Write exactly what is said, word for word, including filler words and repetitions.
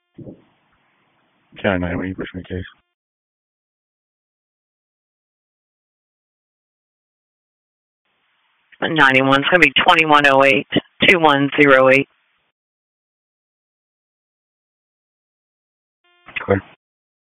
ten nine, when you push me case. ninety-one, it's going to be twenty-one oh eight, two one oh eight. Clear.